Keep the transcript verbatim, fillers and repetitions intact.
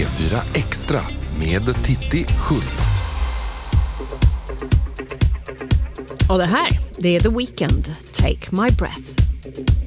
fyra Extra med Titti Schultz. Och det här, det är The Weeknd, Take My Breath.